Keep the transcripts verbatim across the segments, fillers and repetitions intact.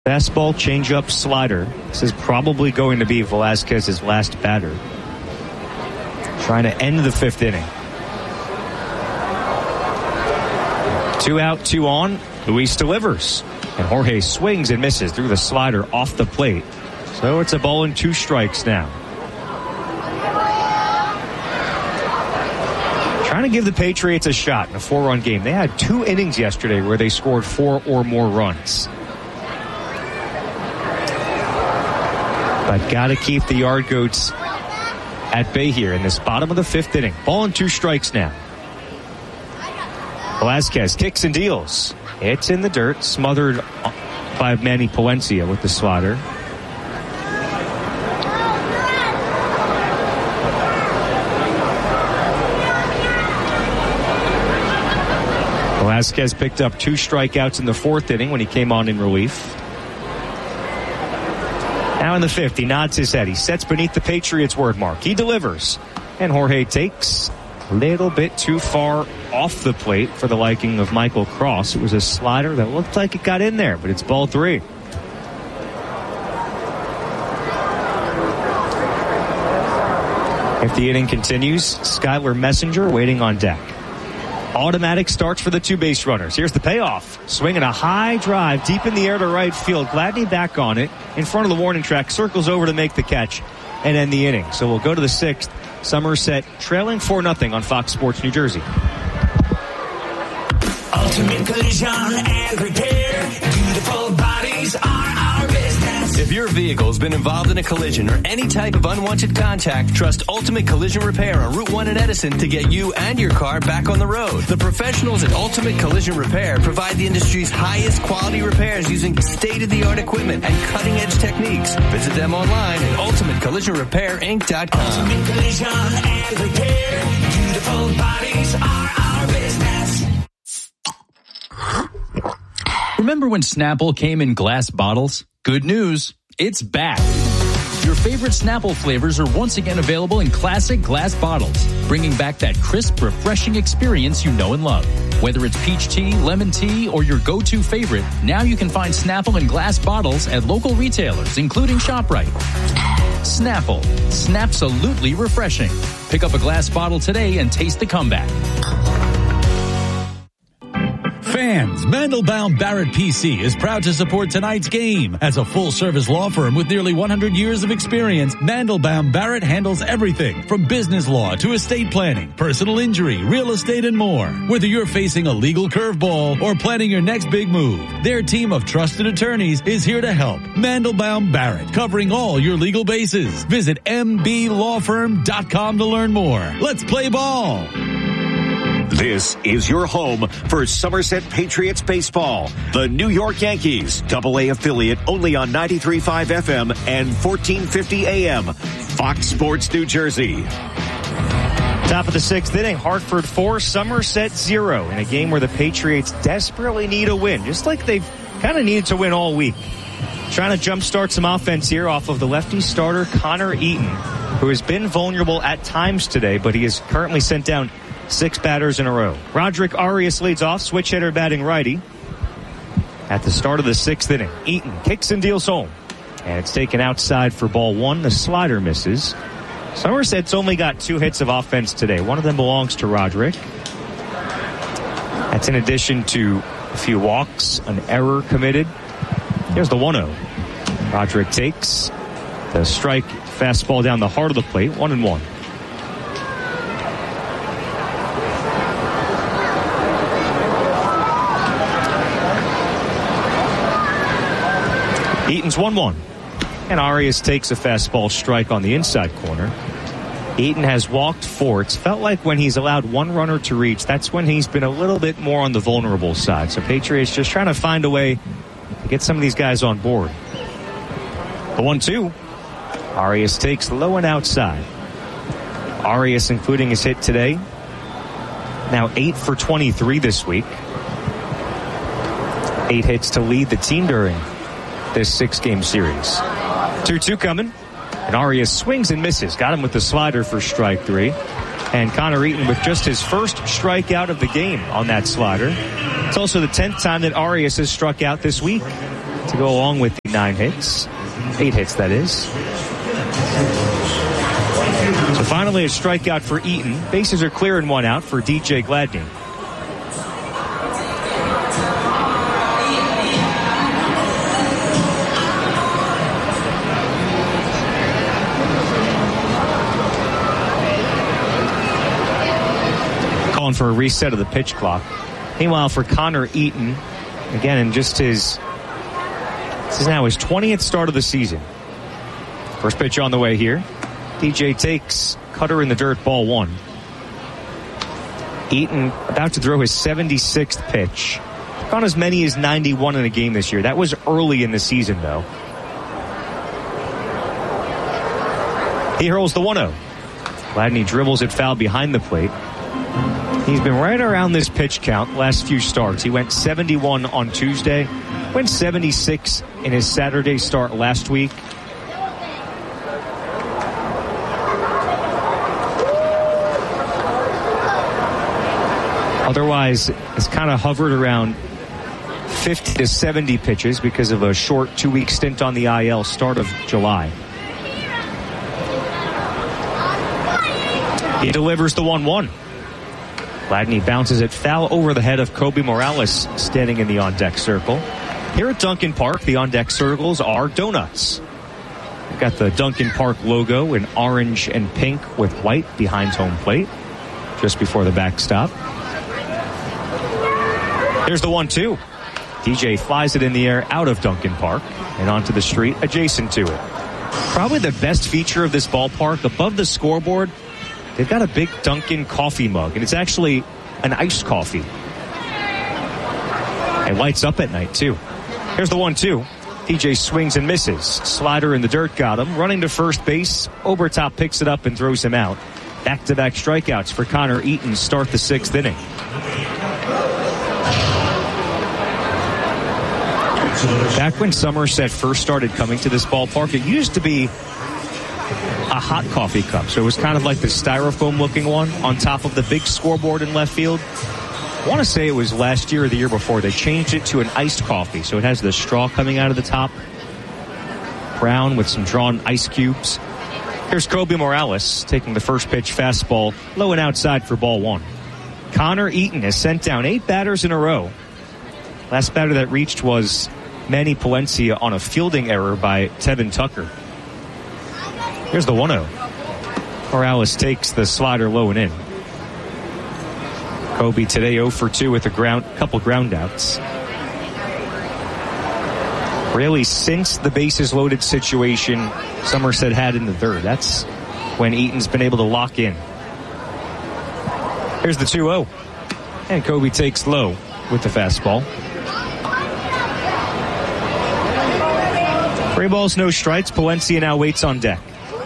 Fastball, changeup, slider. This is probably going to be Velasquez's last batter. Trying to end the fifth inning. Two out, two on. Luis delivers. And Jorge swings and misses through the slider off the plate. So it's a ball and two strikes now. Trying to give the Patriots a shot in a four-run game. They had two innings yesterday where they scored four or more runs. But got to keep the Yard Goats at bay here in this bottom of the fifth inning. Ball and two strikes now. Velasquez kicks and deals. It's in the dirt, smothered by Manny Palencia with the slider. Velasquez picked up two strikeouts in the fourth inning when he came on in relief. Now in the fifth, he nods his head. He sets beneath the Patriots' word mark. He delivers. And Jorge takes a little bit too far off the plate for the liking of Michael Cross. It was a slider that looked like it got in there, but it's ball three. If the inning continues, Skylar Messenger waiting on deck. Automatic starts for the two base runners. Here's the payoff. Swinging a high drive deep in the air to right field. Gladney back on it in front of the warning track. Circles over to make the catch and end the inning. So we'll go to the sixth. Somerset trailing four nothing on Fox Sports New Jersey. Ultimate Collision and Repair. Beautiful bodies are our business. If your vehicle's been involved in a collision or any type of unwanted contact, trust Ultimate Collision Repair on Route one in Edison to get you and your car back on the road. The professionals at Ultimate Collision Repair provide the industry's highest quality repairs using state-of-the-art equipment and cutting-edge techniques. Visit them online at ultimate collision repair inc dot com. Ultimate Collision and Repair. Beautiful bodies are our business. Remember when Snapple came in glass bottles? Good news, it's back. Your favorite Snapple flavors are once again available in classic glass bottles, bringing back that crisp, refreshing experience you know and love. Whether it's peach tea, lemon tea, or your go-to favorite, now you can find Snapple in glass bottles at local retailers, including ShopRite. Snapple, Snapsalutely refreshing. Pick up a glass bottle today and taste the comeback. Fans, Mandelbaum Barrett P C is proud to support tonight's game. As a full-service law firm with nearly one hundred years of experience, Mandelbaum Barrett handles everything from business law to estate planning, personal injury, real estate, and more. Whether you're facing a legal curveball or planning your next big move, their team of trusted attorneys is here to help. Mandelbaum Barrett, covering all your legal bases. Visit m b law firm dot com to learn more. Let's play ball. This is your home for Somerset Patriots baseball. The New York Yankees, double A affiliate only on ninety-three point five F M and fourteen fifty A M. Fox Sports New Jersey. Top of the sixth inning, Hartford four, Somerset zero in a game where the Patriots desperately need a win, just like they've kind of needed to win all week. Trying to jumpstart some offense here off of the lefty starter Connor Eaton, who has been vulnerable at times today, but he is currently sent down six batters in a row. Roderick Arias leads off, switch hitter batting righty. At the start of the sixth inning, Eaton kicks and deals home. And it's taken outside for ball one. The slider misses. Somerset's only got two hits of offense today. One of them belongs to Roderick. That's in addition to a few walks, an error committed. Here's the one oh. Roderick takes the strike, fastball down the heart of the plate, one and one. Eaton's one one. And Arias takes a fastball strike on the inside corner. Eaton has walked four. It's felt like when he's allowed one runner to reach, that's when he's been a little bit more on the vulnerable side. So Patriots just trying to find a way to get some of these guys on board. The one two. Arias takes low and outside. Arias, including his hit today, now eight for twenty-three this week. Eight hits to lead the team during this six-game series. two two coming. And Arias swings and misses. Got him with the slider for strike three. And Connor Eaton with just his first strikeout of the game on that slider. It's also the tenth time that Arias has struck out this week. to go along with the nine hits. Eight hits, that is. So finally a strikeout for Eaton. Bases are clear and one out for D J Gladney. Calling for a reset of the pitch clock. Meanwhile, for Connor Eaton, again, in just his, this is now his twentieth start of the season. First pitch on the way here. D J takes, cutter in the dirt, ball one. Eaton about to throw his seventy-sixth pitch. Gone as many as ninety-one in a game this year. That was early in the season, though. He hurls the one oh. Gladney dribbles it foul behind the plate. He's been right around this pitch count last few starts. He went seventy-one on Tuesday, went seventy-six in his Saturday start last week. Otherwise, it's kind of hovered around fifty to seventy pitches because of a short two-week stint on the I L start of July. He delivers the one one. Gladney bounces it foul over the head of Kobe Morales standing in the on-deck circle. Here at Duncan Park, the on-deck circles are donuts. We've got the Duncan Park logo in orange and pink with white behind home plate, just before the backstop. Here's the one two. D J flies it in the air out of Duncan Park and onto the street adjacent to it. Probably the best feature of this ballpark, above the scoreboard, they've got a big Dunkin' coffee mug, and it's actually an iced coffee. It lights up at night, too. Here's the one two. D J swings and misses. Slider in the dirt got him. Running to first base. Obertop picks it up and throws him out. Back-to-back strikeouts for Connor Eaton start the sixth inning. Back when Somerset first started coming to this ballpark, it used to be a hot coffee cup. So it was kind of like the styrofoam looking one on top of the big scoreboard in left field. I want to say it was last year or the year before. They changed it to an iced coffee. So it has the straw coming out of the top. Brown with some drawn ice cubes. Here's Kobe Morales taking the first pitch fastball low and outside for ball one. Connor Eaton has sent down eight batters in a row. Last batter that reached was Manny Palencia on a fielding error by Tevin Tucker. Here's the one oh. Morales takes the slider low and in. Kobe today oh for two with a ground, couple ground outs. Really, since the bases loaded situation Somerset had in the third, that's when Eaton's been able to lock in. Here's the two oh. And Kobe takes low with the fastball. Three balls, no strikes. Palencia now waits on deck.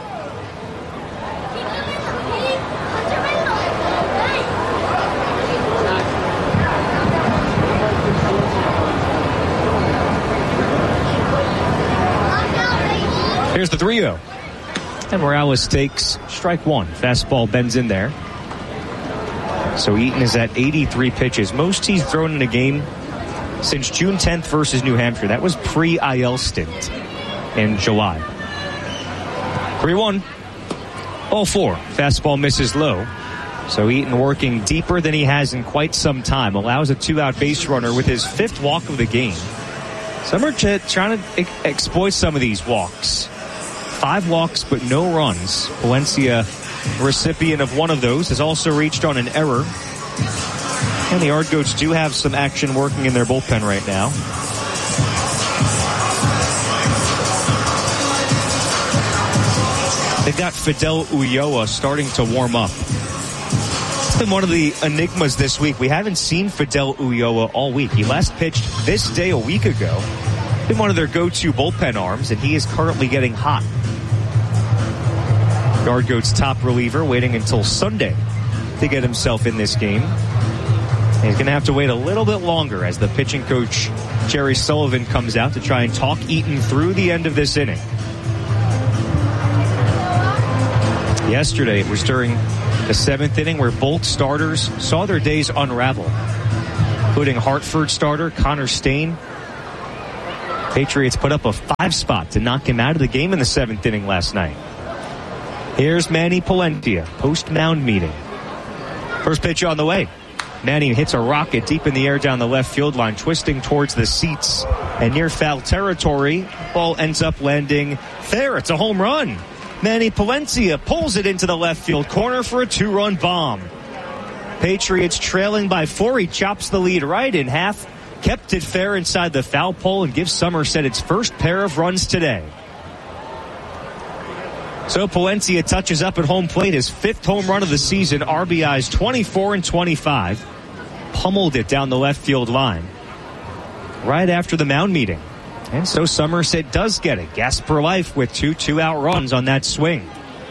Here's the three oh. And Morales takes strike one. Fastball bends in there. So Eaton is at eighty-three pitches. Most he's thrown in a game since June tenth versus New Hampshire. That was pre-I L stint in July. three one. oh four. Fastball misses low. So Eaton working deeper than he has in quite some time. Allows a two-out base runner with his fifth walk of the game. Somerset trying to e- exploit some of these walks. Five walks, but no runs. Palencia, recipient of one of those, has also reached on an error. And the Yardgoats do have some action working in their bullpen right now. They've got Fidel Ulloa starting to warm up. It's been one of the enigmas this week. We haven't seen Fidel Ulloa all week. He last pitched this day a week ago. Been one of their go-to bullpen arms, and he is currently getting hot. Yardgoats top reliever waiting until Sunday to get himself in this game. And he's going to have to wait a little bit longer as the pitching coach Jerry Sullivan comes out to try and talk Eaton through the end of this inning. Yesterday, it was during the seventh inning where both starters saw their days unravel, including Hartford starter Connor Stain. Patriots put up a five spot to knock him out of the game in the seventh inning last night. Here's Manny Palencia, post-mound meeting. First pitch on the way. Manny hits a rocket deep in the air down the left field line, twisting towards the seats. And near foul territory, ball ends up landing there. It's a home run. Manny Palencia pulls it into the left field corner for a two-run bomb. Patriots trailing by four. He chops the lead right in half, kept it fair inside the foul pole, and gives Somerset its first pair of runs today. So Palencia touches up at home plate, his fifth home run of the season, R B Is twenty-four and twenty-five. Pummeled it down the left field line right after the mound meeting. And so Somerset does get it. Gasper Life with two two-out runs on that swing.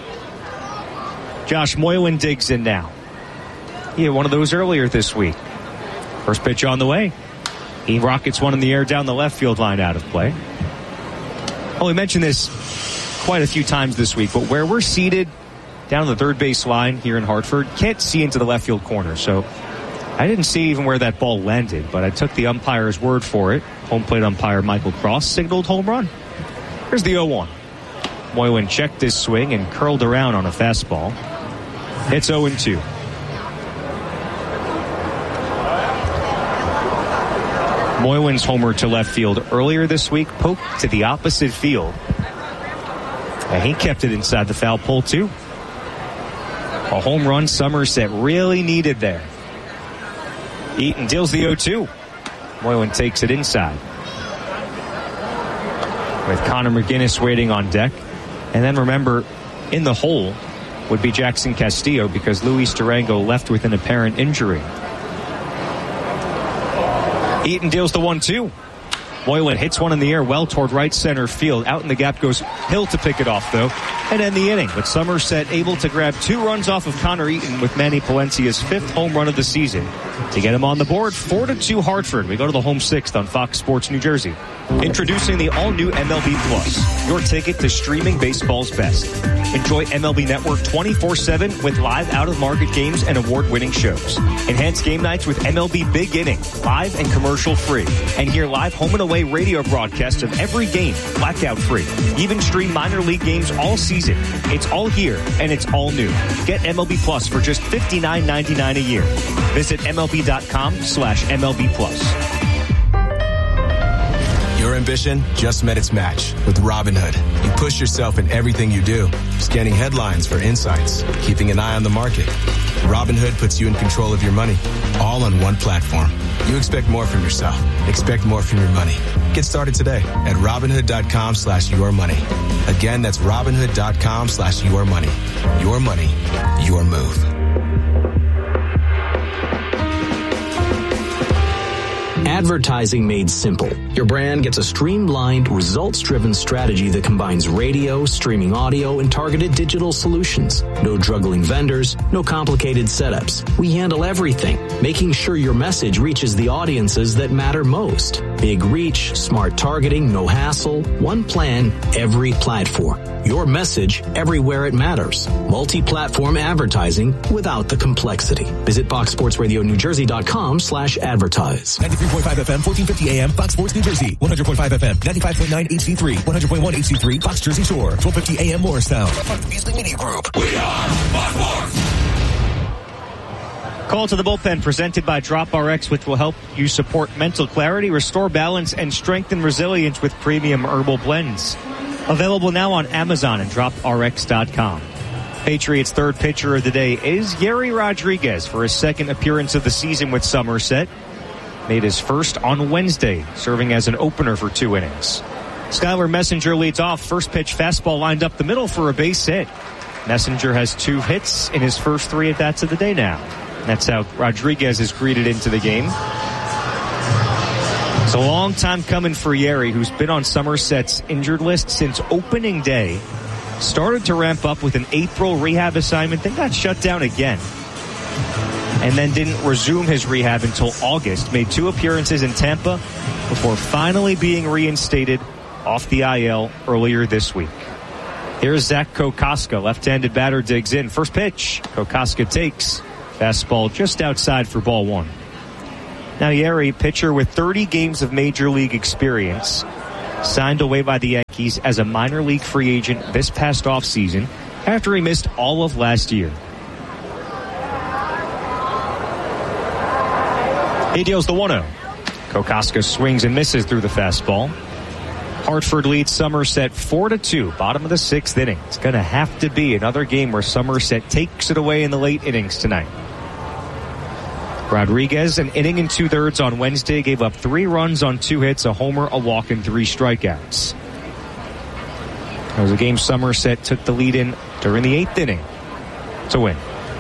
Josh Moylan digs in now. He had one of those earlier this week. First pitch on the way. He rockets one in the air down the left field line out of play. Oh, we mentioned this quite a few times this week, but where we're seated down on the third base line here in Hartford, can't see into the left field corner. So I didn't see even where that ball landed, but I took the umpire's word for it. Home plate umpire Michael Cross signaled home run. Here's the oh one. Moylan checked his swing and curled around on a fastball. It's oh and two. Moylan's homer to left field earlier this week poked to the opposite field. And he kept it inside the foul pole, too. A home run Somerset really needed there. Eaton deals the oh two. Moylan takes it inside. With Connor McGinnis waiting on deck. And then remember, in the hole would be Jackson Castillo because Luis Durango left with an apparent injury. Eaton deals the one two. Moylan hits one in the air well toward right center field. Out in the gap goes Hill to pick it off, though, and end the inning. But Somerset able to grab two runs off of Connor Eaton with Manny Palencia's fifth home run of the season to get him on the board. four to two Hartford. We go to the home sixth on Fox Sports New Jersey. Introducing the all-new M L B Plus, your ticket to streaming baseball's best. Enjoy M L B Network twenty-four seven with live out-of-market games and award-winning shows. Enhance game nights with M L B Big Inning, live and commercial-free. And hear live home and away radio broadcasts of every game, blackout-free. Even stream minor league games all season. It's all here, and it's all new. Get M L B Plus for just fifty-nine ninety-nine a year. Visit MLB.com slash MLB Plus. Your ambition just met its match with Robinhood. You push yourself in everything you do, scanning headlines for insights, keeping an eye on the market. Robinhood puts you in control of your money, all on one platform. You expect more from yourself. Expect more from your money. Get started today at Robinhood.com slash your money. Again, that's Robinhood.com slash your money. Your money, your move. Advertising made simple. Your brand gets a streamlined, results-driven strategy that combines radio, streaming audio, and targeted digital solutions. No juggling vendors, no complicated setups. We handle everything, making sure your message reaches the audiences that matter most. Big reach, smart targeting, no hassle, one plan, every platform. Your message everywhere it matters. Multi-platform advertising without the complexity. Visit fox sports radio new jersey dot com slash advertise. ninety-three point five F M, fourteen fifty A M, Fox Sports New Jersey. one hundred point five F M, ninety-five point nine H D three, one hundred point one H D three, Fox Jersey Shore. twelve fifty A M Morristown. Beasley Media Group. We are Fox Sports. Call to the bullpen presented by DropRx, which will help you support mental clarity, restore balance, and strengthen resilience with premium herbal blends. Available now on Amazon and drop R X dot com. Patriots' third pitcher of the day is Yeri Rodriguez for his second appearance of the season with Somerset. Made his first on Wednesday, serving as an opener for two innings. Skylar Messenger leads off. First pitch fastball lined up the middle for a base hit. Messenger has two hits in his first three at-bats of the day now. That's how Rodriguez is greeted into the game. It's a long time coming for Yeri, who's been on Somerset's injured list since opening day. Started to ramp up with an April rehab assignment, then got shut down again. And then didn't resume his rehab until August. Made two appearances in Tampa before finally being reinstated off the I L earlier this week. Here's Zach Kokoska. Left-handed batter digs in. First pitch. Kokoska takes. Fastball just outside for ball one. Now Yeri, pitcher with thirty games of major league experience, signed away by the Yankees as a minor league free agent this past offseason after he missed all of last year. He deals the one oh. Kokoska swings and misses through the fastball. Hartford leads Somerset four to two, bottom of the sixth inning. It's going to have to be another game where Somerset takes it away in the late innings tonight. Rodriguez, an inning and two-thirds on Wednesday, gave up three runs on two hits, a homer, a walk, and three strikeouts. It was a game Somerset took the lead in during the eighth inning to win.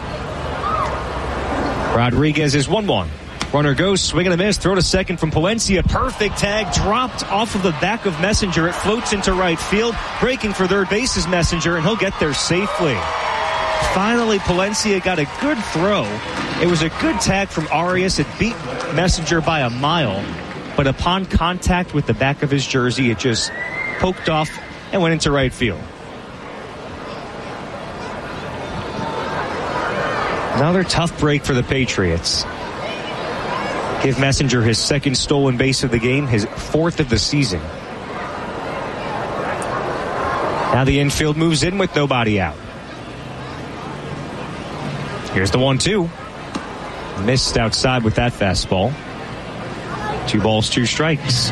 Rodriguez is one one. Runner goes, swing and a miss, throw to second from Palencia. Perfect tag, dropped off of the back of Messenger. It floats into right field. Breaking for third base is Messenger, and he'll get there safely. Finally, Palencia got a good throw. It was a good tag from Arias. It beat Messenger by a mile, but upon contact with the back of his jersey, it just poked off and went into right field. Another tough break for the Patriots. Give Messenger his second stolen base of the game, his fourth of the season. Now the infield moves in with nobody out. Here's the one two. Missed outside with that fastball. Two balls, two strikes.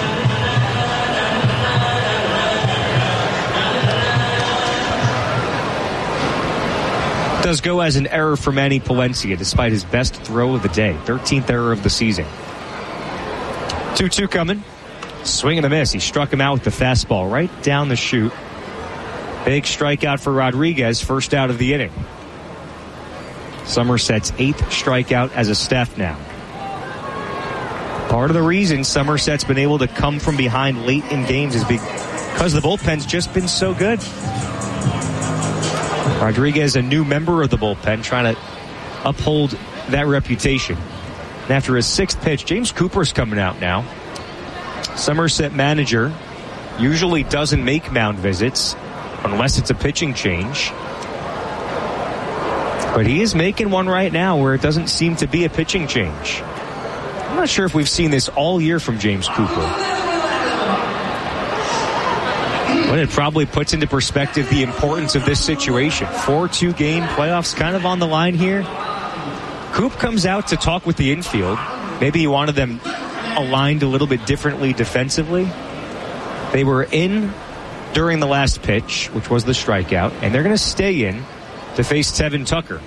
Does go as an error for Manny Palencia despite his best throw of the day. thirteenth error of the season. two two coming. Swing and a miss. He struck him out with the fastball right down the chute. Big strikeout for Rodriguez, first out of the inning. Somerset's eighth strikeout as a staff now. Part of the reason Somerset's been able to come from behind late in games is because the bullpen's just been so good. Rodriguez, a new member of the bullpen, trying to uphold that reputation. And after his sixth pitch, James Cooper's coming out now. Somerset manager usually doesn't make mound visits unless it's a pitching change. But he is making one right now where it doesn't seem to be a pitching change. I'm not sure if we've seen this all year from James Cooper. But it probably puts into perspective the importance of this situation. four two game playoffs kind of on the line here. Coop comes out to talk with the infield. Maybe he wanted them aligned a little bit differently defensively. They were in during the last pitch, which was the strikeout, and they're going to stay in to face Tevin Tucker.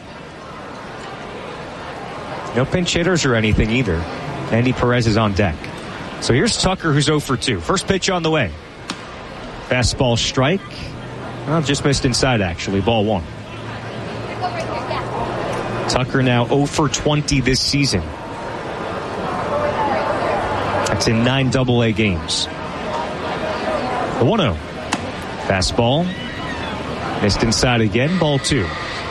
No pinch hitters or anything either. Andy Perez is on deck. So here's Tucker, who's oh for two. First pitch on the way. Fastball strike. Well, just missed inside, actually. Ball one. Tucker now oh for twenty this season. That's in nine double A games. The one oh. Fastball. Missed inside again. Ball two.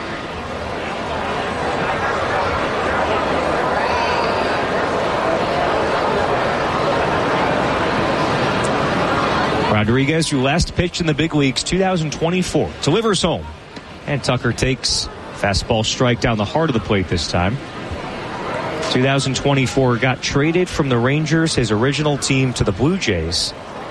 Rodriguez, who last pitched in the big leagues two thousand twenty-four, delivers home. And Tucker takes fastball strike down the heart of the plate this time. two thousand twenty-four got traded from the Rangers, his original team, to the Blue Jays.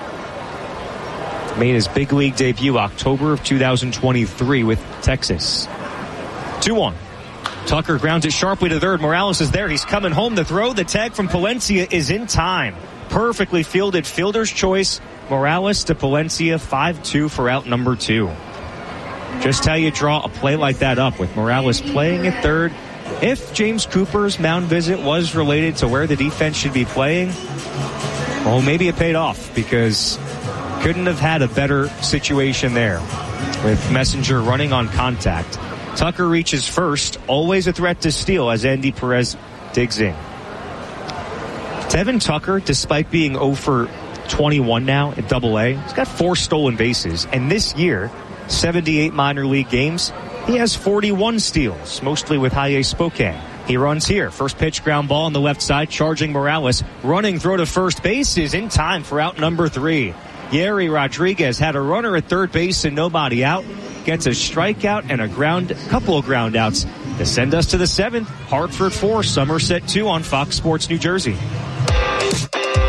Made his big league debut October of two thousand twenty-three with Texas. two one. Tucker grounds it sharply to third. Morales is there. He's coming home. The throw, the tag from Palencia is in time. Perfectly fielded, fielder's choice. Morales to Palencia, five two for out number two. Just how you draw a play like that up with Morales playing at third. If James Cooper's mound visit was related to where the defense should be playing, well, maybe it paid off because couldn't have had a better situation there with Messenger running on contact. Tucker reaches first, always a threat to steal as Andy Perez digs in. Tevin Tucker, despite being oh for twenty-one now at double A, he's got four stolen bases. And this year, seventy-eight minor league games, he has forty-one steals, mostly with High A Spokane. He runs here. First pitch ground ball on the left side, charging Morales. Running throw to first base is in time for out number three. Yeri Rodriguez had a runner at third base and nobody out. Gets a strikeout and a ground, couple of ground outs to send us to the seventh. Hartford four, Somerset two on Fox Sports New Jersey.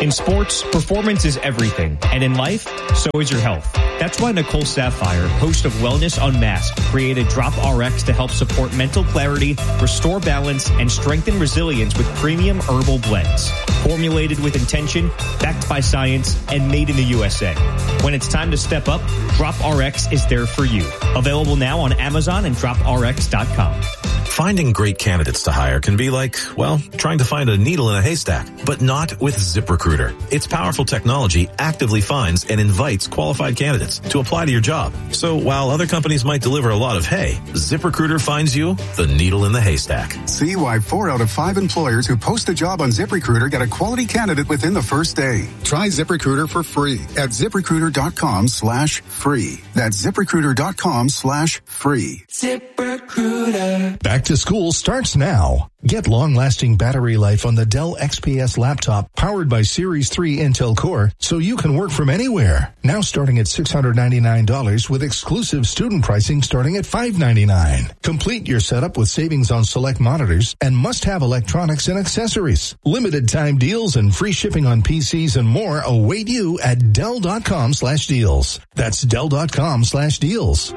In sports, performance is everything, and in life, so is your health. That's why Nicole Sapphire, host of Wellness Unmasked, created Drop R X to help support mental clarity, restore balance, and strengthen resilience with premium herbal blends. Formulated with intention, backed by science, and made in the U S A. When it's time to step up, Drop R X is there for you. Available now on Amazon and drop R X dot com. Finding great candidates to hire can be like, well, trying to find a needle in a haystack, but not with ZipRecruiter. Its powerful technology actively finds and invites qualified candidates to apply to your job. So while other companies might deliver a lot of hay, ZipRecruiter finds you the needle in the haystack. See why four out of five employers who post a job on ZipRecruiter get a quality candidate within the first day. Try ZipRecruiter for free at ZipRecruiter.com slash free. That's ZipRecruiter.com slash free. ZipRecruiter. Back to school starts now. Get long-lasting battery life on the Dell X P S laptop powered by Series three Intel Core so you can work from anywhere. Now starting at six hundred ninety-nine dollars with exclusive student pricing starting at five hundred ninety-nine dollars. Complete your setup with savings on select monitors and must-have electronics and accessories. Limited time deals and free shipping on P Cs and more await you at Dell.com slash deals. That's Dell.com slash deals.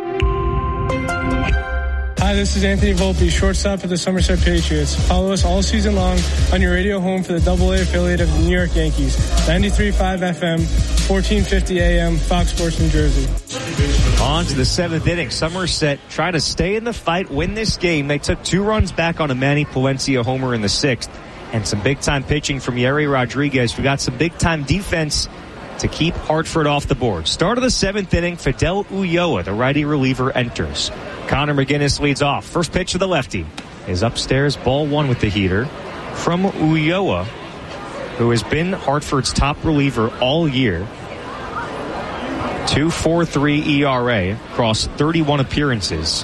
Hi, this is Anthony Volpe, shortstop for the Somerset Patriots. Follow us all season long on your radio home for the double A affiliate of the New York Yankees. ninety-three point five F M, fourteen fifty A M, Fox Sports New Jersey. On to the seventh inning. Somerset trying to stay in the fight, win this game. They took two runs back on a Manny Palencia homer in the sixth. And some big-time pitching from Yeri Rodriguez. We got some big-time defense to keep Hartford off the board. Start of the seventh inning, Fidel Ulloa, the righty reliever, enters. Connor McGinnis leads off. First pitch to the lefty is upstairs, ball one with the heater from Ulloa, who has been Hartford's top reliever all year. two point four three E R A across thirty-one appearances.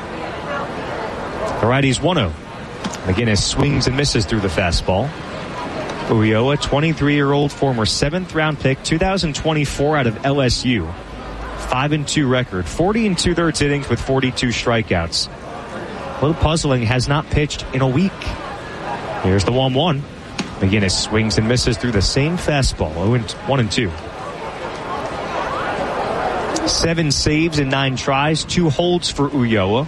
The righty's one oh. McGinnis swings and misses through the fastball. Ulloa, twenty-three-year-old former seventh-round pick, two thousand twenty-four out of L S U. five and two record, forty and two-thirds innings with forty-two strikeouts. A little puzzling, has not pitched in a week. Here's the one one. McGinnis swings and misses through the same fastball, one and two. Seven saves in nine tries, two holds for Ulloa.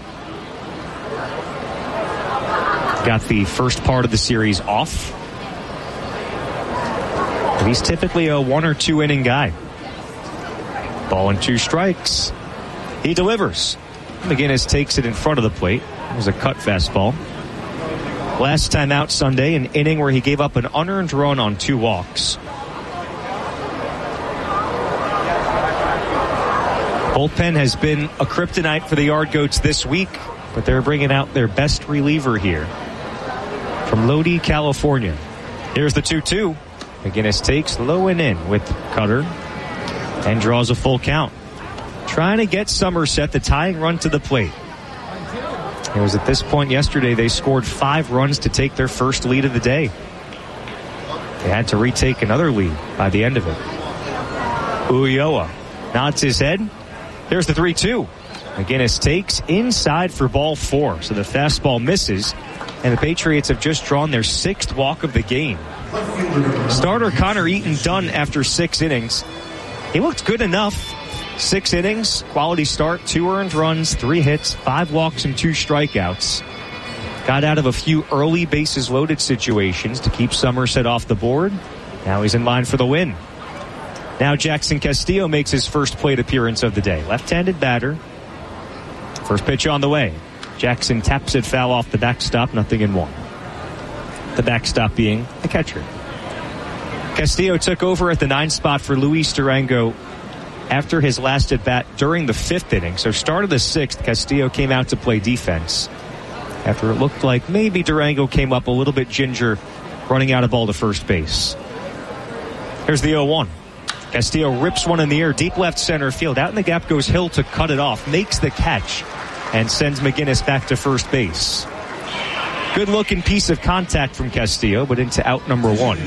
Got the first part of the series off. But he's typically a one or two inning guy. Ball and two strikes. He delivers. McGinnis takes it in front of the plate. It was a cut fastball. Last time out Sunday, an inning where he gave up an unearned run on two walks. Bullpen has been a kryptonite for the Yard Goats this week, but they're bringing out their best reliever here. From Lodi, California. Here's the two two. McGinnis takes low and in with cutter and draws a full count. Trying to get Somerset the tying run to the plate. It was at this point yesterday they scored five runs to take their first lead of the day. They had to retake another lead by the end of it. Ulloa nods his head. There's the three two. McGinnis takes inside for ball four. So the fastball misses. And the Patriots have just drawn their sixth walk of the game. Starter Connor Eaton done after six innings. He looked good enough. Six innings, quality start, two earned runs, three hits, five walks, and two strikeouts. Got out of a few early bases loaded situations to keep Somerset off the board. Now he's in line for the win. Now Jackson Castillo makes his first plate appearance of the day. Left-handed batter. First pitch on the way. Jackson taps it foul off the backstop, nothing in one. The backstop being the catcher. Castillo took over at the nine spot for Luis Durango after his last at bat during the fifth inning. So started the sixth, Castillo came out to play defense after it looked like maybe Durango came up a little bit ginger running out of ball to first base. Here's the oh one. Castillo rips one in the air, deep left center field. Out in the gap goes Hill to cut it off, makes the catch, and sends McGinnis back to first base. Good looking piece of contact from Castillo, but into out number one.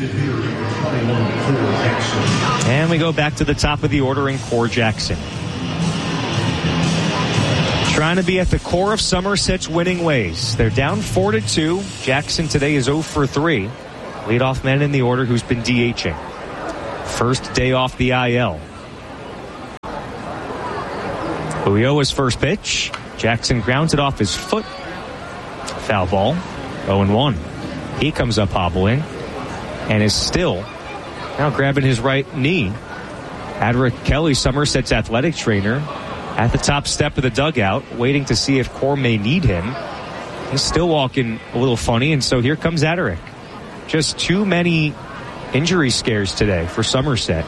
And we go back to the top of the order in Core Jackson. Trying to be at the core of Somerset's winning ways. They're down four to two. Jackson today is oh for three. Leadoff man in the order who's been DHing. First day off the I L. Ulloa's first pitch. Jackson grounds it off his foot. Foul ball. oh and one. He comes up hobbling and is still now grabbing his right knee. Adric Kelly, Somerset's athletic trainer, at the top step of the dugout, waiting to see if Core may need him. He's still walking a little funny, and so here comes Adric. Just too many injury scares today for Somerset.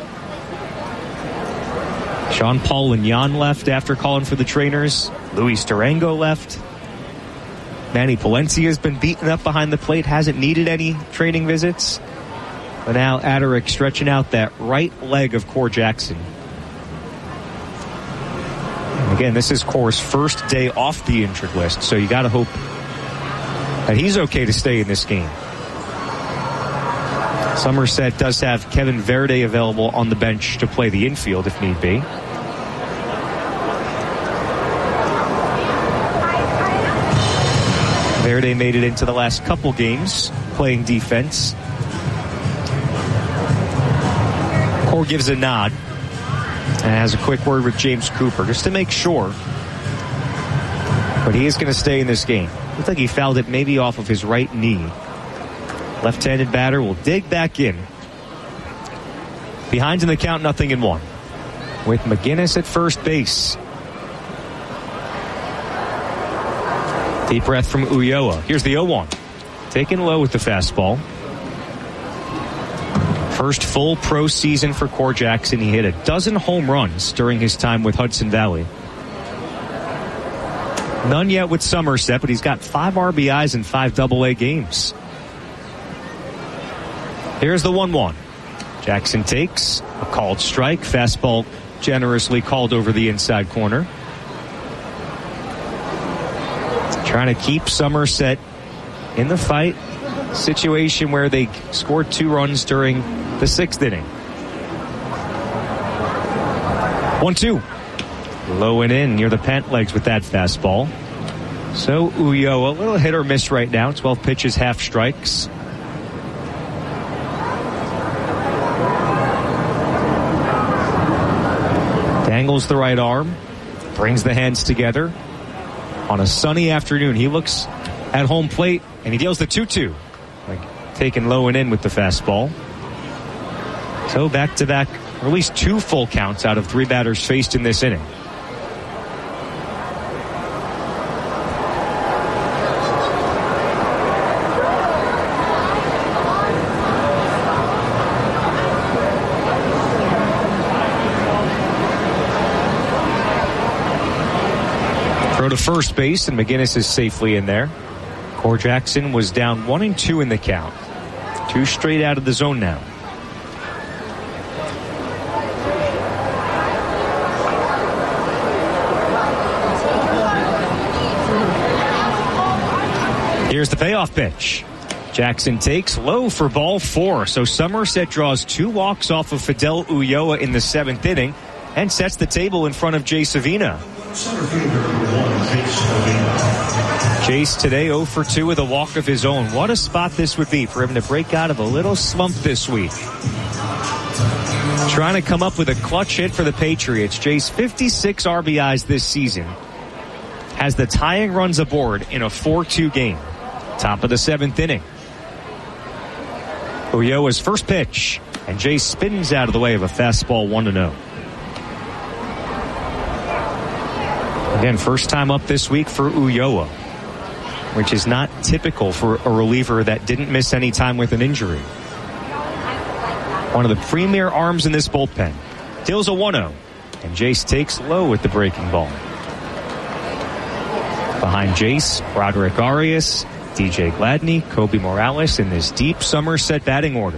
Jean-Paul Lignon left after calling for the trainers. Luis Durango left. Manny Palencia has been beaten up behind the plate, hasn't needed any training visits. But now Adric stretching out that right leg of Core Jackson. And again, this is Core's first day off the injured list, so you got to hope that he's okay to stay in this game. Somerset does have Kevin Verde available on the bench to play the infield if need be. Verde made it into the last couple games playing defense. Core gives a nod and has a quick word with James Cooper just to make sure. But he is going to stay in this game. Looks like he fouled it maybe off of his right knee. Left-handed batter will dig back in. Behind in the count, nothing in one. With McGinnis at first base. Deep breath from Ulloa. Here's the oh one. Taken low with the fastball. First full pro season for Core Jackson. He hit a dozen home runs during his time with Hudson Valley. None yet with Somerset, but he's got five R B Is in five double A games. Here's the one one. Jackson takes a called strike. Fastball generously called over the inside corner. Trying to keep Somerset in the fight. Situation where they scored two runs during the sixth inning. one two. Low and in near the pant legs with that fastball. So Ulloa, a little hit or miss right now. twelve pitches, half strikes. Dangles the right arm. Brings the hands together. On a sunny afternoon, he looks at home plate and he deals the two two. Like taken low and in with the fastball. So back to back, or at least two full counts out of three batters faced in this inning. Throw to first base, and McGinnis is safely in there. Core Jackson was down one and two in the count. Two straight out of the zone now. Here's the payoff pitch. Jackson takes low for ball four. So Somerset draws two walks off of Fidel Ulloa in the seventh inning and sets the table in front of Jay Savina. Jace today oh for two with a walk of his own. What a spot this would be for him to break out of a little slump this week. Trying to come up with a clutch hit for the Patriots. Jace, fifty-six R B Is this season. Has the tying runs aboard in a four two game. Top of the seventh inning. Ulloa's first pitch. And Jace spins out of the way of a fastball one to oh. Again, first time up this week for Ulloa, which is not typical for a reliever that didn't miss any time with an injury. One of the premier arms in this bullpen. Deals a one oh, and Jace takes low with the breaking ball. Behind Jace, Roderick Arias, D J Gladney, Kobe Morales in this deep Somerset batting order.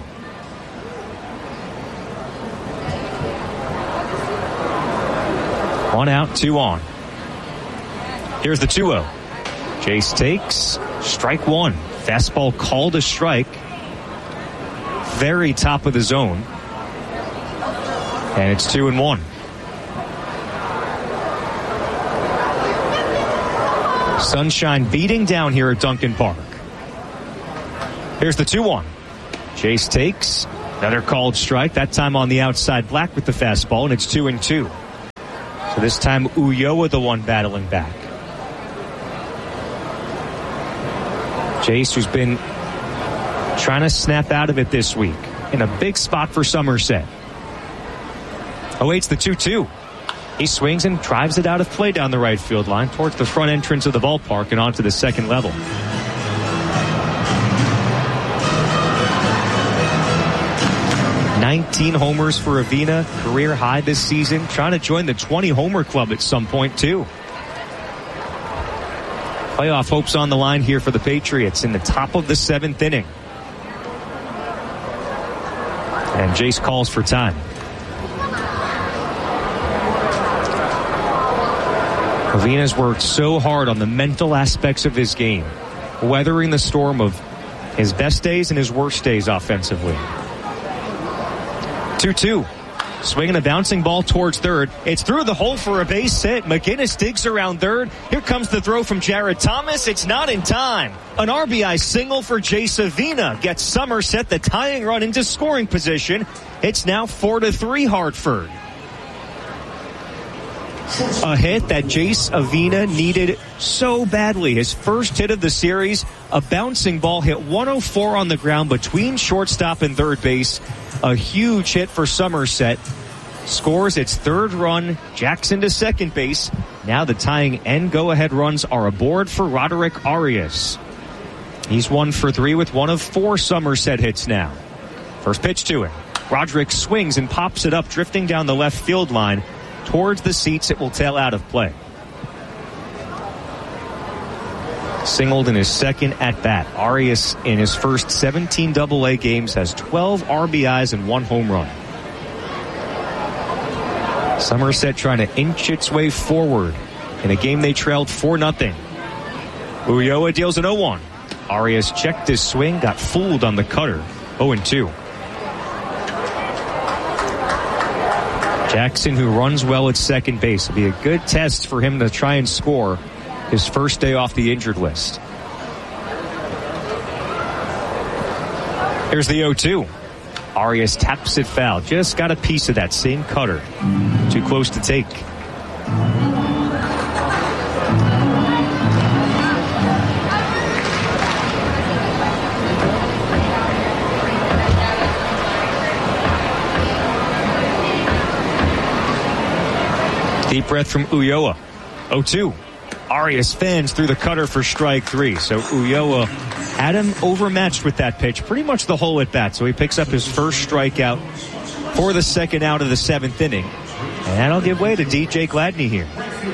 One out, two on. Here's the two oh. Jace takes strike one. Fastball called a strike. Very top of the zone. And it's two and one. Sunshine beating down here at Duncan Park. Here's the two one. Jace takes Another called strike, that time on the outside Black with the fastball, and it's two and two. So this time Ulloa the one battling back. Jace, who's been trying to snap out of it this week, in a big spot for Somerset. Awaits the two two. He swings and drives it out of play down the right field line towards the front entrance of the ballpark and onto the second level. nineteen homers for Avina, career high this season. Trying to join the twenty homer club at some point too. Playoff hopes on the line here for the Patriots in the top of the seventh inning. And Jace calls for time. Avina's worked so hard on the mental aspects of his game, weathering the storm of his best days and his worst days offensively. two two. Swinging a bouncing ball towards third. It's through the hole for a base hit. McGinnis digs around third. Here comes the throw from Jared Thomas. It's not in time. An R B I single for Jace Avina gets Somerset the tying run into scoring position. It's now four to three Hartford. A hit that Jace Avina needed so badly. His first hit of the series, a bouncing ball hit one oh four on the ground between shortstop and third base. A huge hit for Somerset. Scores its third run. Jackson to second base. Now the tying and go-ahead runs are aboard for Roderick Arias. He's one for three with one of four Somerset hits now. First pitch to him. Roderick swings and pops it up, drifting down the left field line. Towards the seats, it will tail out of play. Singled in his second at-bat. Arias, in his first seventeen double A games, has twelve R B Is and one home run. Somerset trying to inch its way forward in a game they trailed four nothing. Ulloa deals an oh one. Arias checked his swing, got fooled on the cutter. oh and two. Jackson, who runs well at second base, will be a good test for him to try and score his first day off the injured list. Here's the oh two. Arias taps it foul. Just got a piece of that same cutter. Too close to take. Deep breath from Ulloa. oh two. Arias fans through the cutter for strike three. So Ulloa had him overmatched with that pitch pretty much the whole at bat. So he picks up his first strikeout for the second out of the seventh inning. And that'll give way to D J Gladney here.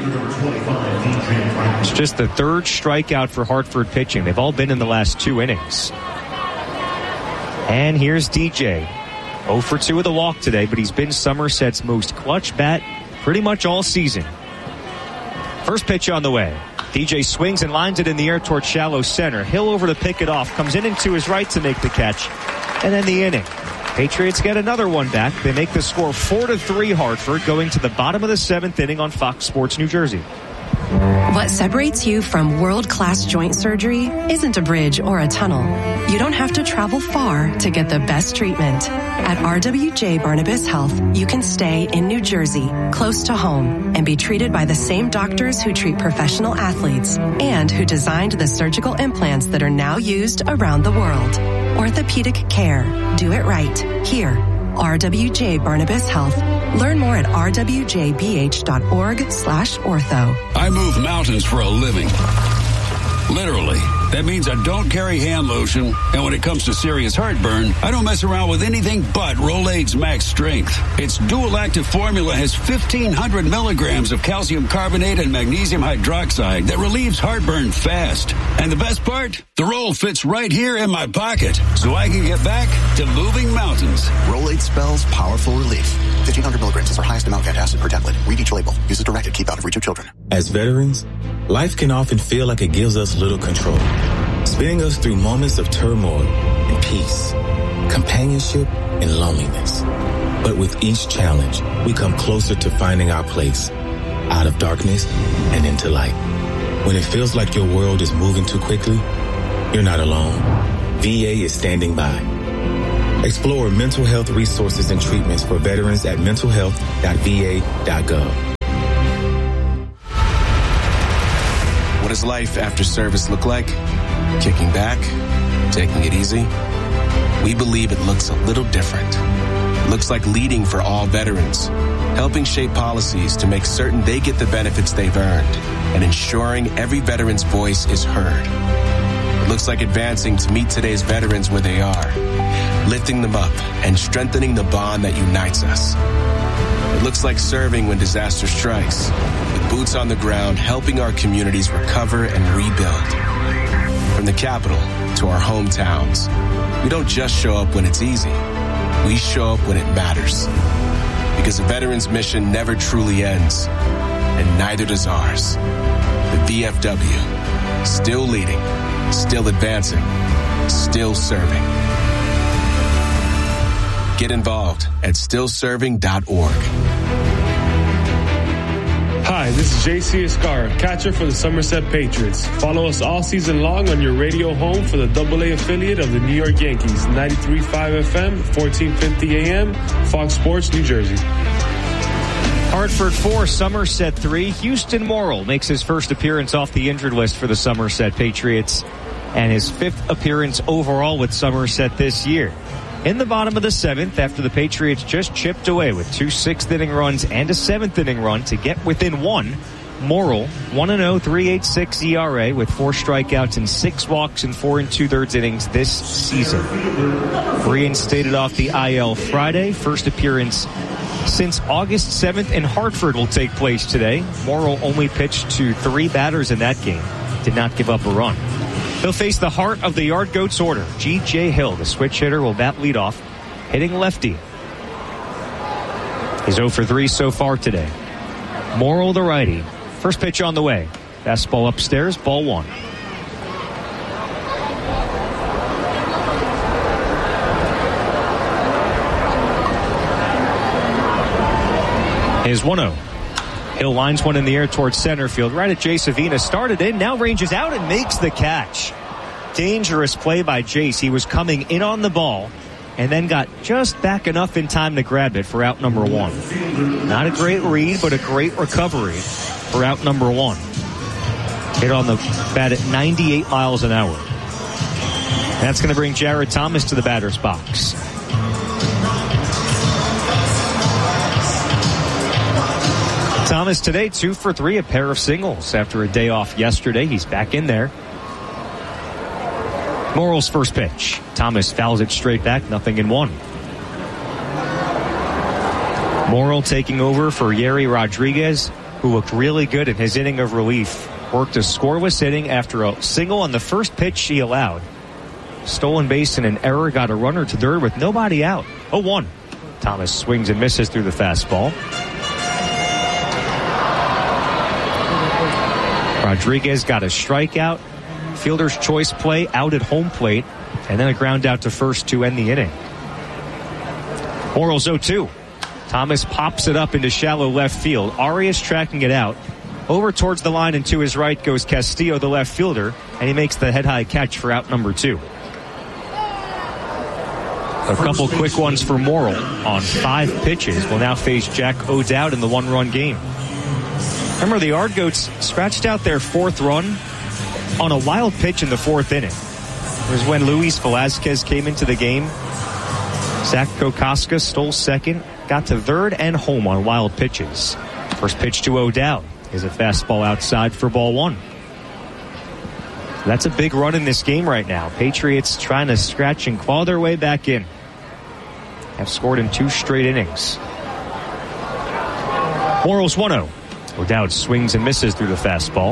It's just the third strikeout for Hartford pitching. They've all been in the last two innings. And here's D J. oh for two with a walk today, but he's been Somerset's most clutch bat pretty much all season. First pitch on the way. D J swings and lines it in the air towards shallow center. Hill over to pick it off. Comes in and to his right to make the catch. And then the inning. Patriots get another one back. They make the score four to three Hartford, going to the bottom of the seventh inning on Fox Sports New Jersey. What separates you from world-class joint surgery isn't a bridge or a tunnel. You don't have to travel far to get the best treatment. At R W J Barnabas Health, you can stay in New Jersey, close to home, and be treated by the same doctors who treat professional athletes and who designed the surgical implants that are now used around the world. Orthopedic care. Do it right. Here. R W J Barnabas Health. Learn more at r w j b h dot org slash ortho. I move mountains for a living. Literally. That means I don't carry hand lotion, and when it comes to serious heartburn, I don't mess around with anything but Rolaids Max Strength. Its dual-active formula has fifteen hundred milligrams of calcium carbonate and magnesium hydroxide that relieves heartburn fast. And the best part? The roll fits right here in my pocket, so I can get back to moving mountains. Rolaids spells powerful relief. fifteen hundred milligrams is our highest amount of antacid per tablet. Read each label. Use as directed. Keep out of reach of children. As veterans, life can often feel like it gives us little control, spinning us through moments of turmoil and peace, companionship and loneliness. But with each challenge, we come closer to finding our place, out of darkness and into light. When it feels like your world is moving too quickly, you're not alone. V A is standing by. Explore mental health resources and treatments for veterans at mental health dot v a dot gov. What does life after service look like? Kicking back? Taking it easy? We believe it looks a little different. It looks like leading for all veterans, helping shape policies to make certain they get the benefits they've earned, and ensuring every veteran's voice is heard. It looks like advancing to meet today's veterans where they are, lifting them up and strengthening the bond that unites us. It looks like serving when disaster strikes, with boots on the ground helping our communities recover and rebuild. From the capital to our hometowns, we don't just show up when it's easy. We show up when it matters. Because a veteran's mission never truly ends, and neither does ours. The V F W, still leading, still advancing, still serving. Get involved at still serving dot org. Hi, this is J C Escara, catcher for the Somerset Patriots. Follow us all season long on your radio home for the double A affiliate of the New York Yankees, ninety-three point five F M, fourteen fifty A M, Fox Sports, New Jersey. Hartford four, Somerset three. Houston Morrill makes his first appearance off the injured list for the Somerset Patriots and his fifth appearance overall with Somerset this year. In the bottom of the seventh, after the Patriots just chipped away with two sixth-inning runs and a seventh-inning run to get within one, Morrill, one and oh, three point eight six E R A with four strikeouts and six walks in four and two-thirds innings this season. Reinstated off the I L Friday. First appearance since August seventh in Hartford will take place today. Morrill only pitched to three batters in that game. Did not give up a run. He'll face the heart of the Yard Goats order. G J Hill, the switch hitter, will bat leadoff, hitting lefty. He's oh for three so far today. Morrill, the righty. First pitch on the way. Fastball upstairs, ball one. Is one oh. Hill lines one in the air towards center field. Right at Jace Avina. Started in, now ranges out and makes the catch. Dangerous play by Jace. He was coming in on the ball and then got just back enough in time to grab it for out number one. Not a great read, but a great recovery for out number one. Hit on the bat at ninety-eight miles an hour. That's going to bring Jared Thomas to the batter's box. Thomas today, two for three, a pair of singles. After a day off yesterday, he's back in there. Morrill's first pitch. Thomas fouls it straight back, nothing in one. Morrill taking over for Yeri Rodriguez, who looked really good in his inning of relief. Worked a scoreless inning after a single on the first pitch she allowed. Stolen base and an error, got a runner to third with nobody out. oh one. Thomas swings and misses through the fastball. Rodriguez got a strikeout, fielder's choice play out at home plate, and then a ground out to first to end the inning. Morrill's oh two. Thomas pops it up into shallow left field. Arias tracking it out. Over towards the line and to his right goes Castillo, the left fielder, and he makes the head-high catch for out number two. A couple quick ones for Morrill on five pitches. Will now face Jack O'Dowd in the one-run game. Remember, the Yard Goats scratched out their fourth run on a wild pitch in the fourth inning. It was when Luis Velazquez came into the game. Zach Kokoska stole second, got to third and home on wild pitches. First pitch to O'Dowd is a fastball outside for ball one. That's a big run in this game right now. Patriots trying to scratch and claw their way back in. Have scored in two straight innings. Morrill's one oh. O'Dowd swings and misses through the fastball.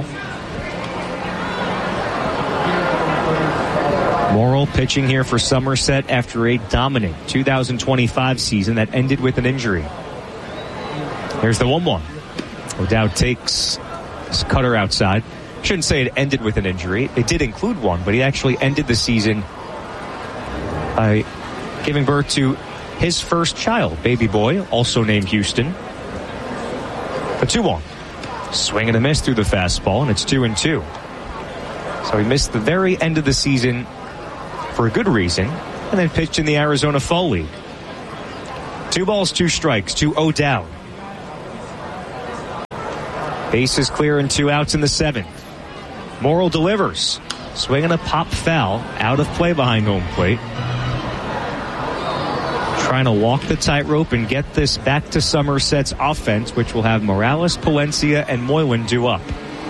Morrill pitching here for Somerset after a dominant two thousand twenty-five season that ended with an injury. Here's the one one. O'Dowd takes his cutter outside. Shouldn't say it ended with an injury. It did include one, but he actually ended the season by giving birth to his first child, baby boy, also named Houston. A two one. Swing and a miss through the fastball, and it's two and two. So he missed the very end of the season for a good reason. and then pitched in the Arizona Fall League. Two balls, two strikes to O'Dowd. Bases clear and two outs in the seventh. Morrill delivers. Swinging a pop foul out of play behind home plate. Trying to walk the tightrope and get this back to Somerset's offense, which will have Morales, Palencia, and Moylan due up.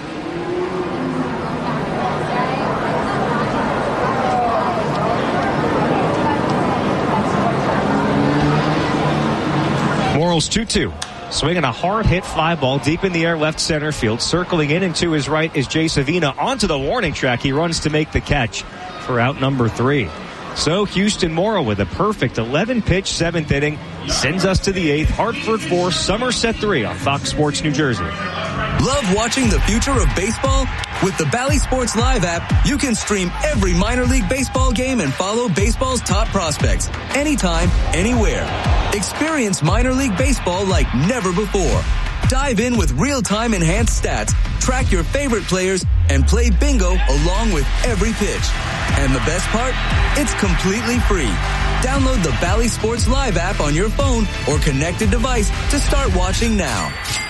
Morrill's two two. Swinging a hard-hit fly ball deep in the air left center field. Circling in and to his right is Jay Savina onto the warning track. He runs to make the catch for out number three. So Houston Morrill with a perfect eleven-pitch seventh inning sends us to the eighth. Hartford four, Somerset three on Fox Sports New Jersey. Love watching the future of baseball? With the Bally Sports Live app, you can stream every minor league baseball game and follow baseball's top prospects anytime, anywhere. Experience minor league baseball like never before. Dive in with real-time enhanced stats, track your favorite players, and play bingo along with every pitch. And the best part? It's completely free. Download the Bally Sports Live app on your phone or connected device to start watching now.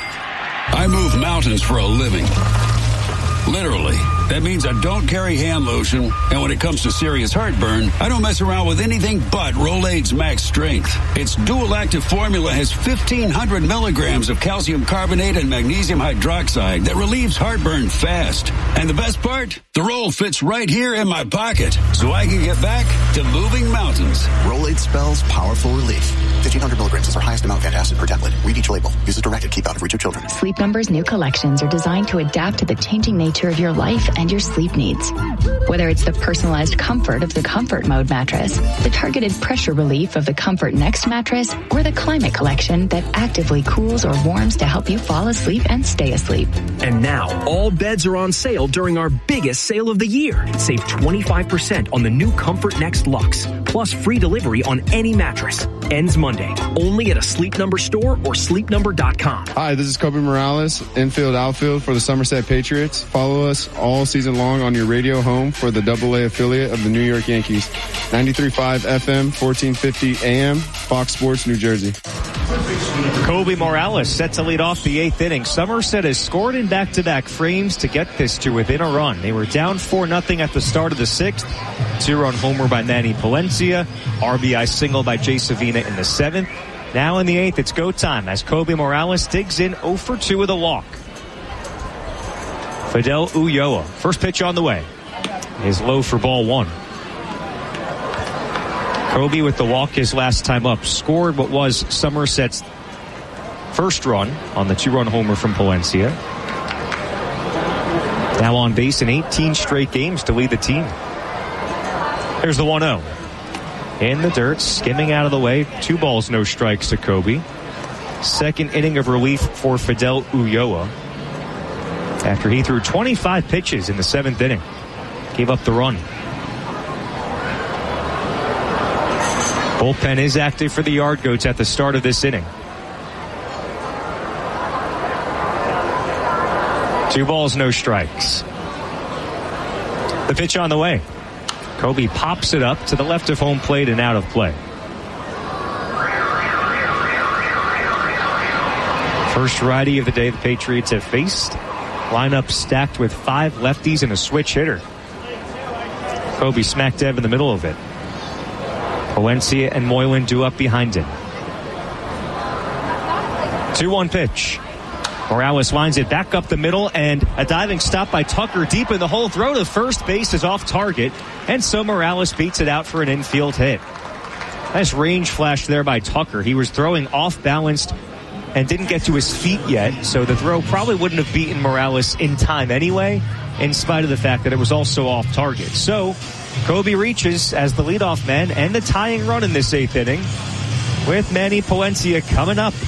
I move mountains for a living. Literally. That means I don't carry hand lotion, and when it comes to serious heartburn, I don't mess around with anything but Rolaids Max Strength. Its dual-active formula has fifteen hundred milligrams of calcium carbonate and magnesium hydroxide that relieves heartburn fast. And the best part? The roll fits right here in my pocket, so I can get back to moving mountains. Rolaids spells powerful relief. fifteen hundred milligrams is our highest amount of antacid per tablet. Read each label. Use as directed. Keep out of reach of children. Sleep Number's new collections are designed to adapt to the changing nature of your life and your sleep needs. Whether it's the personalized comfort of the Comfort Mode mattress, the targeted pressure relief of the Comfort Next mattress, or the Climate Collection that actively cools or warms to help you fall asleep and stay asleep. And now, all beds are on sale during our biggest sale of the year. Save twenty-five percent on the new Comfort Next Luxe, plus free delivery on any mattress. Ends Monday, only at a Sleep Number store or sleep number dot com. Hi, this is Kobe Morales, infield outfield for the Somerset Patriots. Follow us all season long on your radio home for the double A affiliate of the New York Yankees. ninety-three point five F M, fourteen fifty A M, Fox Sports, New Jersey. Kobe Morales set to lead off the eighth inning. Somerset has scored in back-to-back frames to get this to within a run. They were down four nothing at the start of the sixth. Two-run homer by Manny Palencia. R B I single by Jay Savina in the seventh. Now in the eighth, it's go time as Kobe Morales digs in oh for two with a walk. Fidel Ulloa, first pitch on the way, is low for ball one. Kobe with the walk his last time up scored what was Somerset's first run on the two-run homer from Palencia. Now on base in eighteen straight games to lead the team. Here's the one oh. In the dirt, skimming out of the way. Two balls, no strikes to Kobe. Second inning of relief for Fidel Ulloa after he threw twenty-five pitches in the seventh inning. Gave up the run. Bullpen is active for the Yard Goats at the start of this inning. Two balls, no strikes. The pitch on the way. Kobe pops it up to the left of home plate and out of play. First righty of the day the Patriots have faced. Lineup stacked with five lefties and a switch hitter. Kobe smack dab in the middle of it. Palencia and Moylan due up behind him. two one pitch. Morales lines it back up the middle, and a diving stop by Tucker deep in the hole. Throw to first base is off target, and so Morales beats it out for an infield hit. Nice range flash there by Tucker. He was throwing off balanced and didn't get to his feet yet, so the throw probably wouldn't have beaten Morales in time anyway, in spite of the fact that it was also off target. So Kobe reaches as the leadoff man and the tying run in this eighth inning, with Manny Palencia coming up.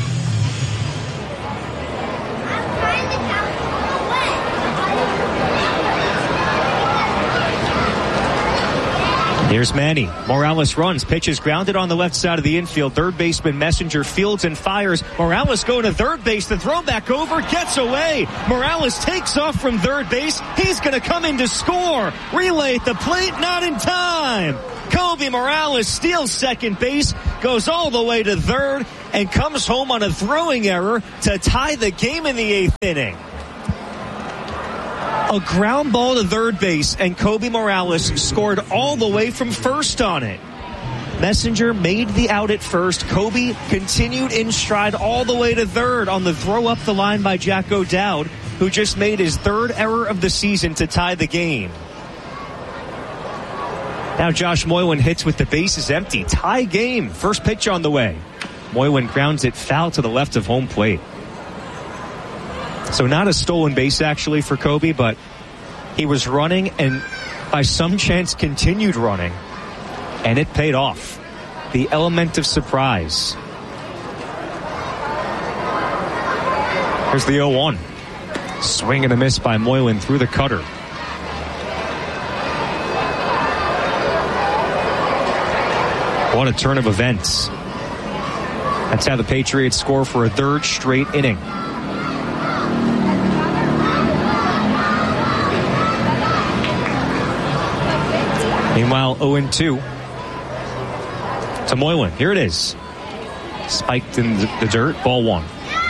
Here's Manny. Morales runs. Pitch is grounded on the left side of the infield. Third baseman Messenger fields and fires. Morales going to third base. The throw back over. Gets away. Morales takes off from third base. He's going to come in to score. Relay at the plate. Not in time. Kobe Morales steals second base, goes all the way to third, and comes home on a throwing error to tie the game in the eighth inning. A ground ball to third base, and Kobe Morales scored all the way from first on it. Messenger made the out at first. Kobe continued in stride all the way to third on the throw up the line by Jack O'Dowd, who just made his third error of the season to tie the game. Now Josh Moylan hits with the bases empty. Tie game. First pitch on the way. Moylan grounds it foul to the left of home plate. So not a stolen base actually for Kobe, but he was running and by some chance continued running. And it paid off. The element of surprise. Here's the oh one. Swing and a miss by Moylan through the cutter. What a turn of events. That's how the Patriots score for a third straight inning. Meanwhile, oh and two to Moylan. Here it is. Spiked in the dirt. Ball one.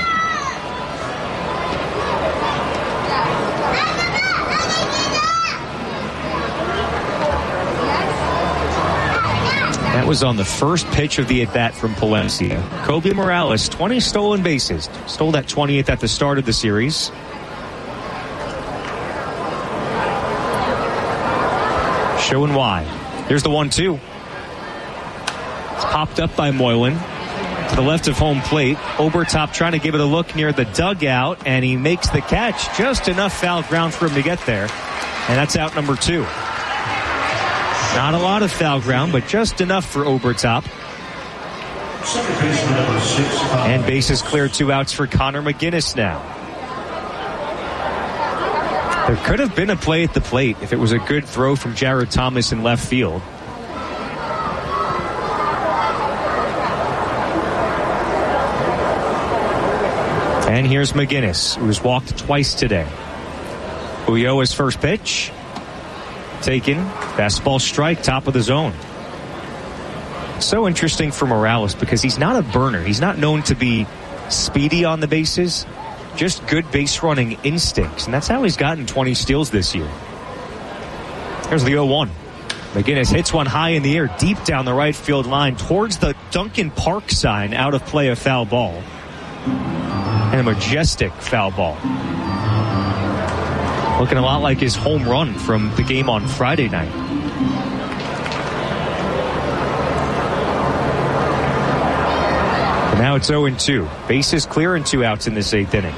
That was on the first pitch of the at-bat from Palencia. Kobe Morales, twenty stolen bases. Stole that twentieth at the start of the series. Showing why. Here's the one two. It's popped up by Moylan to the left of home plate. Obertop trying to give it a look near the dugout, and he makes the catch. Just enough foul ground for him to get there. And that's out number two. Not a lot of foul ground, but just enough for Obertop. And bases cleared, two outs for Connor McGinnis now. There could have been a play at the plate if it was a good throw from Jared Thomas in left field. And here's McGinnis, who's walked twice today. Ulloa's first pitch. Taken. Fastball strike, top of the zone. So interesting for Morales because he's not a burner. He's not known to be speedy on the bases. Just good base running instincts. And that's how he's gotten twenty steals this year. Here's the oh one. McGinnis hits one high in the air, deep down the right field line towards the Duncan Park sign. Out of play, a foul ball. And a majestic foul ball. Looking a lot like his home run from the game on Friday night. And now it's oh and two. Bases clear and two outs in this eighth inning.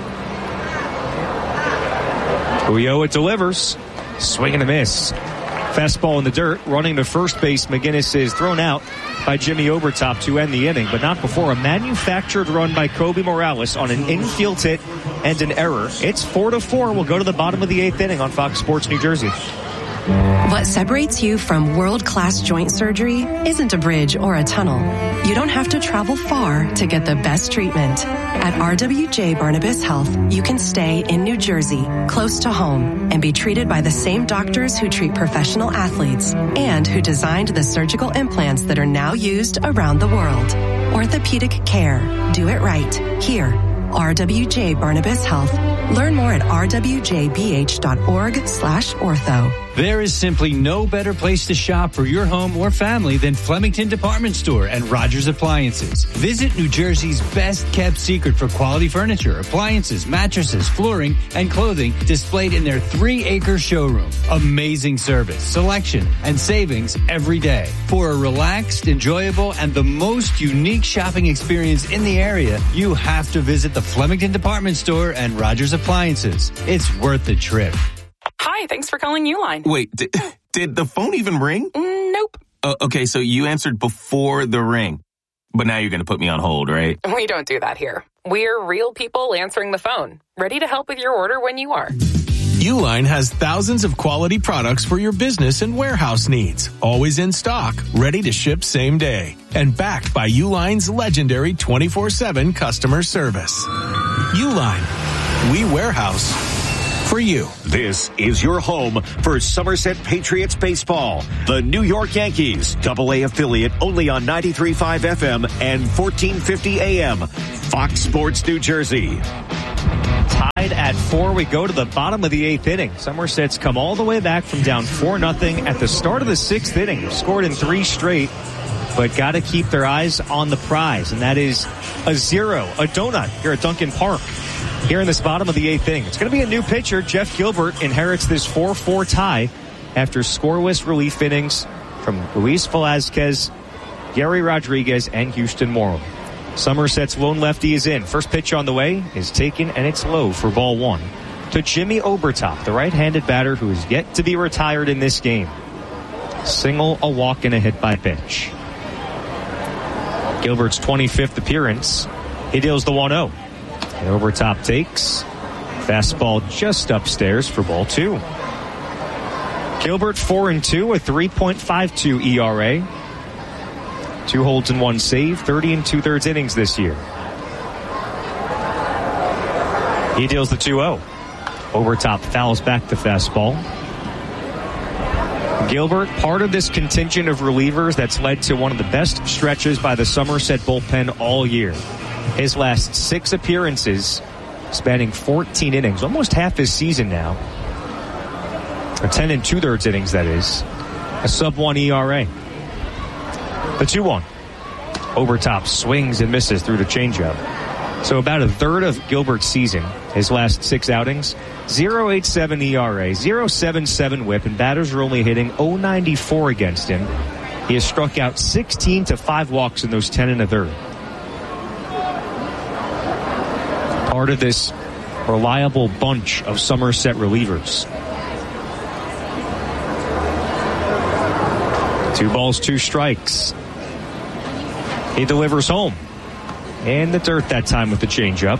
Ulloa delivers. Swing and a miss. Fastball in the dirt. Running to first base. McGinnis is thrown out by Jimmy Obertop to end the inning, but not before a manufactured run by Kobe Morales on an infield hit and an error. It's four to four. We'll go to the bottom of the eighth inning on Fox Sports New Jersey. What separates you from world-class joint surgery isn't a bridge or a tunnel. You don't have to travel far to get the best treatment. At R W J Barnabas Health, you can stay in New Jersey, close to home, and be treated by the same doctors who treat professional athletes and who designed the surgical implants that are now used around the world. Orthopedic care. Do it right. Here. R W J Barnabas Health. Learn more at r w j b h dot org slash ortho. There is simply no better place to shop for your home or family than Flemington Department Store and Rogers Appliances. Visit New Jersey's best kept secret for quality furniture, appliances, mattresses, flooring, and clothing displayed in their three acre showroom. Amazing service, selection, and savings every day. For a relaxed, enjoyable, and the most unique shopping experience in the area, you have to visit the Flemington Department Store and Rogers Appliances. It's worth the trip. Hi, thanks for calling Uline. Wait, did, did the phone even ring? Mm, nope. Uh, okay, so you answered before the ring. But now you're going to put me on hold, right? We don't do that here. We're real people answering the phone, ready to help with your order when you are. Uline has thousands of quality products for your business and warehouse needs. Always in stock, ready to ship same day. And backed by Uline's legendary twenty-four seven customer service. Uline. We warehouse for you. This is your home for Somerset Patriots baseball. The New York Yankees, double A affiliate only on ninety-three point five F M and fourteen fifty A M. Fox Sports New Jersey. Tied at four, we go to the bottom of the eighth inning. Somerset's come all the way back from down four nothing at the start of the sixth inning. They've scored in three straight, but got to keep their eyes on the prize, and that is a zero, a donut here at Duncan Park. Here in this bottom of the eighth inning. It's going to be a new pitcher. Jeff Gilbert inherits this four four tie after scoreless relief innings from Luis Velazquez, Gary Rodriguez, and Houston Morrow. Somerset's lone lefty is in. First pitch on the way is taken, and it's low for ball one to Jimmy Obertop, the right-handed batter who is yet to be retired in this game. Single, a walk, and a hit by pitch. Gilbert's twenty-fifth appearance. He deals the one oh. And Obertop takes. Fastball just upstairs for ball two. Gilbert four and two, a three point five two E R A. Two holds and one save, thirty and two thirds innings this year. He deals the two oh. Obertop fouls back the fastball. Gilbert, part of this contingent of relievers that's led to one of the best stretches by the Somerset bullpen all year. His last six appearances, spanning fourteen innings, almost half his season now. Or ten and two thirds innings, that is. A sub one E R A. The two one. Obertop swings and misses through the changeup. So about a third of Gilbert's season, his last six outings, oh point eight seven E R A, oh point seven seven whip, and batters are only hitting oh ninety-four against him. He has struck out sixteen to five walks in those ten and a third. Part of this reliable bunch of Somerset relievers. Two balls, two strikes. He delivers home. In the dirt that time with the changeup.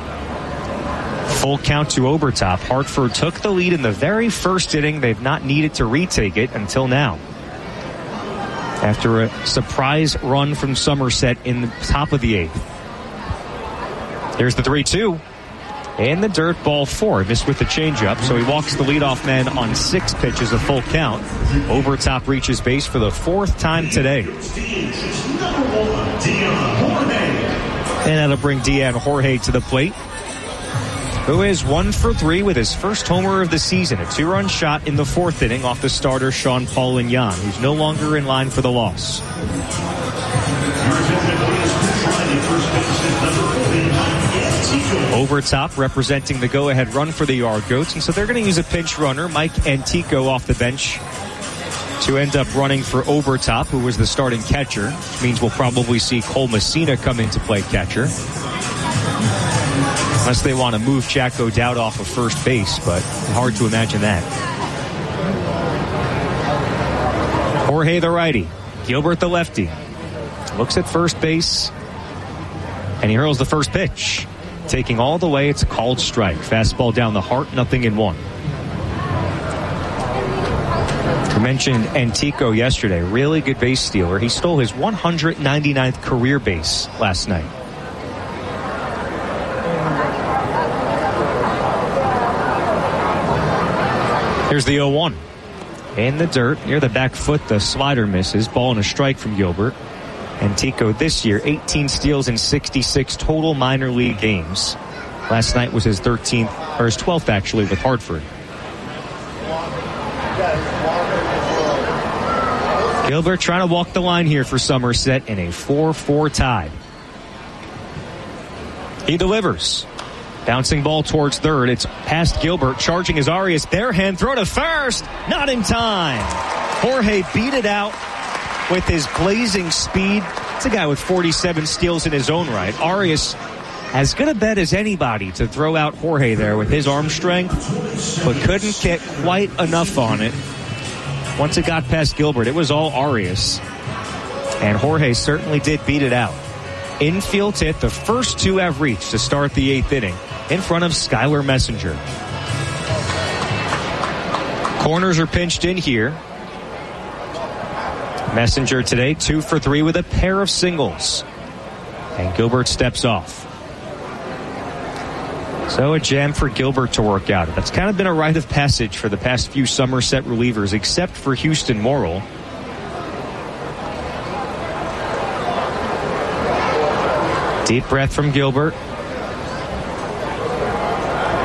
Full count to Obertop. Hartford took the lead in the very first inning. They've not needed to retake it until now. After a surprise run from Somerset in the top of the eighth. Here's the three two. In the dirt, ball four. Missed with the changeup, so he walks the leadoff man on six pitches, a full count. Obertop reaches base for the fourth time today. And that'll bring Dean Jorge to the plate, who is one for three with his first homer of the season. A two-run shot in the fourth inning off the starter Sean Paul Lignan, who's no longer in line for the loss. Obertop representing the go-ahead run for the Yard Goats, and so they're going to use a pinch runner, Mike Antico, off the bench to end up running for Obertop, who was the starting catcher, which means we'll probably see Cole Messina come in to play catcher. Unless they want to move Jack O'Dowd off of first base, but hard to imagine that. Jorge the righty, Gilbert the lefty. Looks at first base, and he hurls the first pitch. Taking all the way, it's a called strike. Fastball down the heart, nothing in one. I mentioned Antico yesterday. Really good base stealer. He stole his one hundred ninety-ninth career base last night. Here's the oh one. In the dirt, near the back foot, the slider misses. Ball and a strike from Gilbert. Antico this year, eighteen steals in sixty-six total minor league games. Last night was his thirteenth, or his twelfth actually, with Hartford. Gilbert trying to walk the line here for Somerset in a four four tie. He delivers. Bouncing ball towards third. It's past Gilbert. Charging is Arias. Barehand throw to first. Not in time. Jorge beat it out with his blazing speed. It's a guy with forty-seven steals in his own right. Arias as good a bet as anybody to throw out Jorge there with his arm strength, but couldn't get quite enough on it. Once it got past Gilbert, it was all Arias. And Jorge certainly did beat it out. Infield hit, the first two have reached to start the eighth inning in front of Skylar Messenger. Corners are pinched in here. Messenger today, two for three with a pair of singles. And Gilbert steps off. So a jam for Gilbert to work out. That's kind of been a rite of passage for the past few Somerset relievers, except for Houston Morrill. Deep breath from Gilbert.